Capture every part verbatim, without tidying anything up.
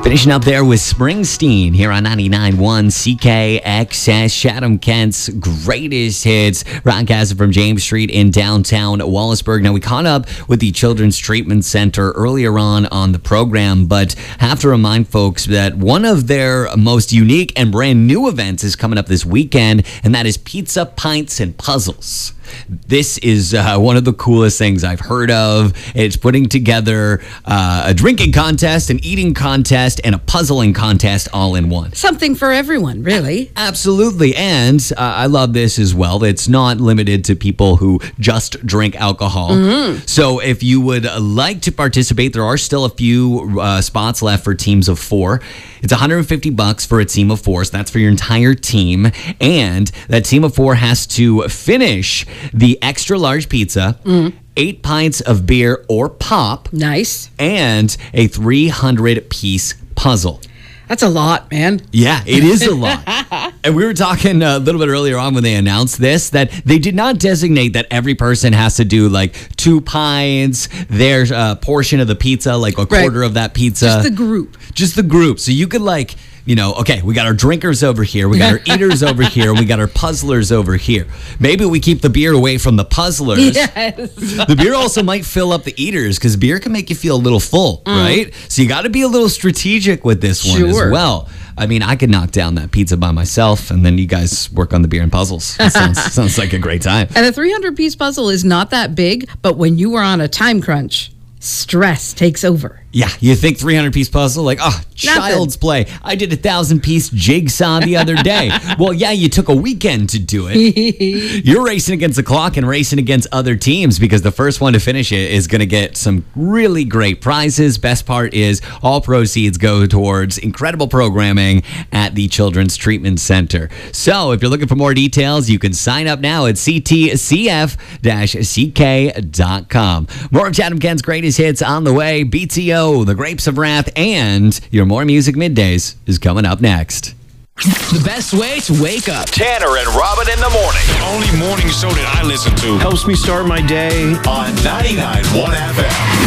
Finishing up there with Springsteen here on ninety-nine point one C K X S, Chatham-Kent's greatest hits, broadcasting from James Street in downtown Wallaceburg. Now, we caught up with the Children's Treatment Center earlier on on the program, but have to remind folks that one of their most unique and brand new events is coming up this weekend, and that is Pizza, Pints, and Puzzles. This is uh, one of the coolest things I've heard of. It's putting together uh, a drinking contest, an eating contest, and a puzzling contest all in one. Something for everyone, really. Absolutely. And uh, I love this as well. It's not limited to people who just drink alcohol. Mm-hmm. So if you would like to participate, there are still a few uh, spots left for teams of four. It's one hundred fifty bucks for a team of four, so that's for your entire team. And that team of four has to finish the extra large pizza, mm. eight pints of beer or pop. Nice. And a three hundred piece puzzle. That's a lot, man. Yeah, it is a lot. And we were talking a little bit earlier on when they announced this, that they did not designate that every person has to do like two pints, their uh, portion of the pizza, like a quarter right. of that pizza. Just the group. Just the group. So you could like, you know, okay, we got our drinkers over here, we got our eaters over here, we got our puzzlers over here. Maybe we keep the beer away from the puzzlers. Yes. The beer also might fill up the eaters, because beer can make you feel a little full, mm. right? So you got to be a little strategic with this one sure. as well. I mean, I could knock down that pizza by myself, and then you guys work on the beer and puzzles. That sounds, sounds like a great time. And a three hundred piece puzzle is not that big, but when you are on a time crunch, stress takes over. Yeah, you think three hundred piece puzzle, like, oh, child's play. I did a one thousand piece jigsaw the other day. Well, yeah, you took a weekend to do it. You're racing against the clock and racing against other teams, because the first one to finish it is going to get some really great prizes. Best part is all proceeds go towards incredible programming at the Children's Treatment Center. So if you're looking for more details, you can sign up now at c t c f dash c k dot com. More of Chatham-Kent's greatest hits on the way. B T O, The Grapes of Wrath, and your More Music Middays is coming up next. The best way to wake up. Tanner and Robin in the morning. The only morning show that I listen to. Helps me start my day. On ninety-nine point one F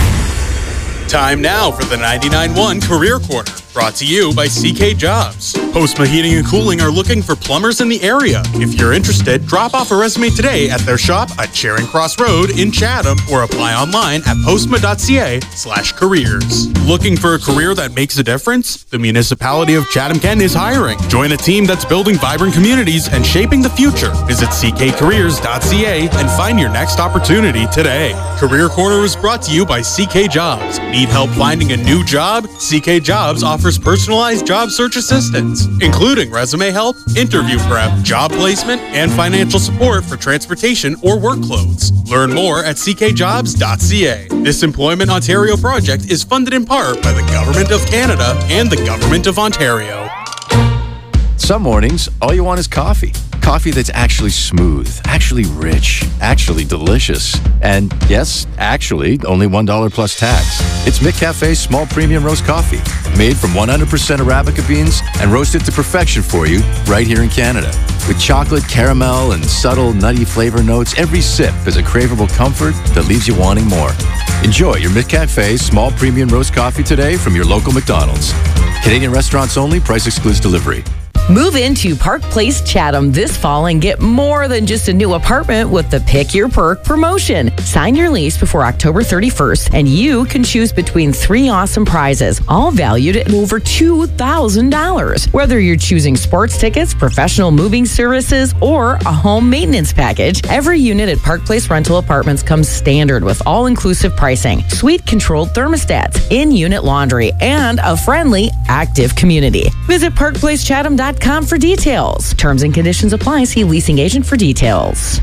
M. Time now for the ninety-nine point one Career Corner, brought to you by C K Jobs. Postma Heating and Cooling are looking for plumbers in the area. If you're interested, drop off a resume today at their shop at Charing Cross Road in Chatham, or apply online at postma.ca slash careers. Looking for a career that makes a difference? The municipality of Chatham-Kent is hiring. Join a team that's building vibrant communities and shaping the future. Visit c k careers dot c a and find your next opportunity today. Career Corner is brought to you by C K Jobs. Need help finding a new job? C K Jobs offers personalized job search assistance, including resume help, interview prep, job placement, and financial support for transportation or workloads. Learn more at c k jobs dot c a. This Employment Ontario project is funded in part by the Government of Canada and the Government of Ontario. Some mornings, all you want is coffee. Coffee that's actually smooth, actually rich, actually delicious. And yes, actually, only one dollar plus tax. It's McCafe's small premium roast coffee, made from one hundred percent Arabica beans and roasted to perfection for you right here in Canada. With chocolate, caramel, and subtle nutty flavor notes, every sip is a craveable comfort that leaves you wanting more. Enjoy your McCafe small premium roast coffee today from your local McDonald's. Canadian restaurants only, price excludes delivery. Move into Park Place Chatham this fall and get more than just a new apartment with the Pick Your Perk promotion. Sign your lease before October thirty-first and you can choose between three awesome prizes, all valued at over two thousand dollars. Whether you're choosing sports tickets, professional moving services, or a home maintenance package, every unit at Park Place Rental Apartments comes standard with all-inclusive pricing, suite-controlled thermostats, in-unit laundry, and a friendly, active community. Visit park place chatham dot com for details. Terms and conditions apply. See leasing agent for details.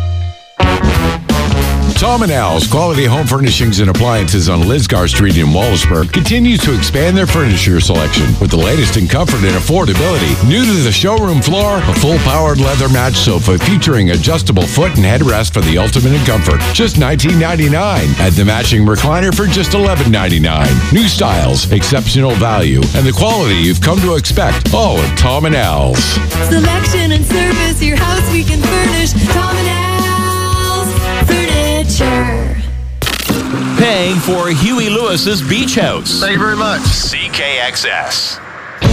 Tom and Al's Quality Home Furnishings and Appliances on Lisgar Street in Wallaceburg continues to expand their furniture selection with the latest in comfort and affordability. New to the showroom floor, a full-powered leather match sofa featuring adjustable foot and headrest for the ultimate in comfort. Just nineteen ninety-nine dollars. Add the matching recliner for just eleven ninety-nine. New styles, exceptional value, and the quality you've come to expect. All at Tom and Al's. Selection and service, your house we can furnish. Tom and Al's Furniture. paying for Huey Lewis's beach house. Thank you very much. C K X S.